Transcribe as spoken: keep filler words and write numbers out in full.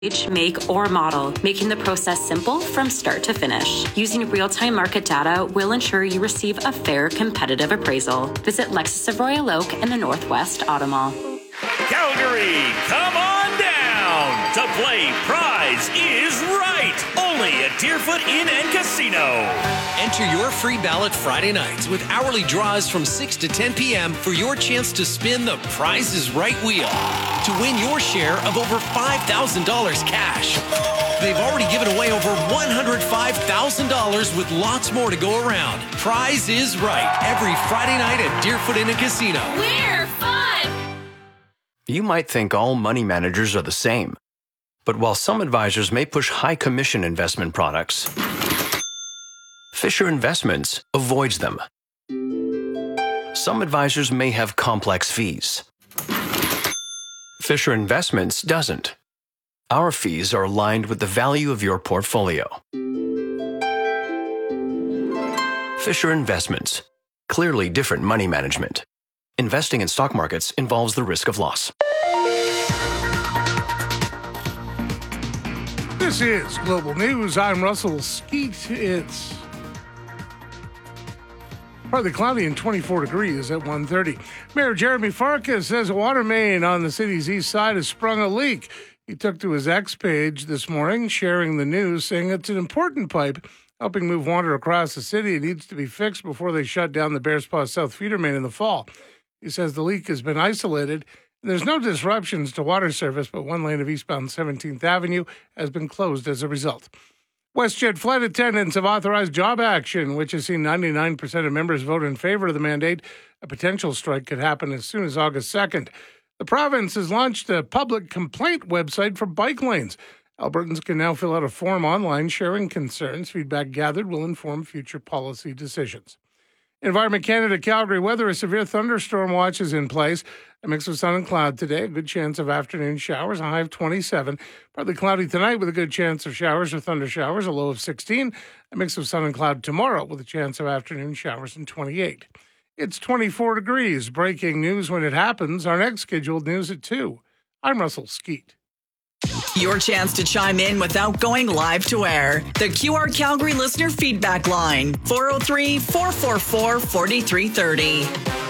age, make, or model, making the process simple from start to finish. Using real-time market data will ensure you receive a fair, competitive appraisal. Visit Lexus of Royal Oak and the Northwest Auto Mall. Calgary, come on down to play Prize is Right, only at Deerfoot Inn and Casino. Enter your free ballot Friday nights with hourly draws from six to ten p.m. for your chance to spin the Prize is Right wheel to win your share of over five thousand dollars cash. They've already given away over one hundred five thousand dollars with lots more to go around. Prize is Right every Friday night at Deerfoot Inn and Casino. We're fun! You might think all money managers are the same. But while some advisors may push high commission investment products, Fisher Investments avoids them. Some advisors may have complex fees. Fisher Investments doesn't. Our fees are aligned with the value of your portfolio. Fisher Investments. Clearly different money management. Investing in stock markets involves the risk of loss. This is Global News. I'm Russell Skeet. It's partly cloudy and twenty-four degrees at one thirty. Mayor Jeremy Farkas says a water main on the city's east side has sprung a leak. He took to his X page this morning, sharing the news, saying it's an important pipe helping move water across the city. It needs to be fixed before they shut down the Bearspaw South feeder main in the fall. He says the leak has been isolated. There's no disruptions to water service, but one lane of eastbound seventeenth Avenue has been closed as a result. WestJet flight attendants have authorized job action, which has seen ninety-nine percent of members vote in favor of the mandate. A potential strike could happen as soon as August second. The province has launched a public complaint website for bike lanes. Albertans can now fill out a form online sharing concerns. Feedback gathered will inform future policy decisions. Environment Canada Calgary weather, a severe thunderstorm watch is in place. A mix of sun and cloud today, a good chance of afternoon showers, a high of twenty-seven. Partly cloudy tonight with a good chance of showers or thunder showers, a low of sixteen. A mix of sun and cloud tomorrow with a chance of afternoon showers and twenty-eight. It's twenty-four degrees. Breaking news when it happens. Our next scheduled news at two. I'm Russell Skeet. Your chance to chime in without going live to air. The Q R Calgary listener feedback line, four oh three, four four four, four three three oh.